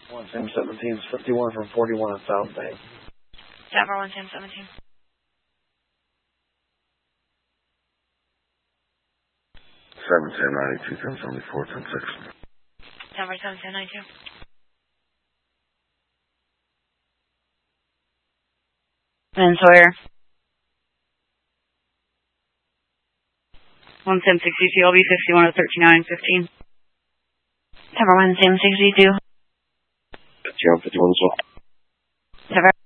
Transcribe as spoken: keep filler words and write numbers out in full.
one ten seventeen is fifty-one from forty-one on South Bay. Tower one ten seventeen. seven ten ninety-two, ten seventy-four, ten six. Tower seven ten ninety-two. And Sawyer. one ten sixty, C L B fifty-one to thirty-nine fifteen. Tower one ten sixty-two. fifty-one, fifty-one as well. Tower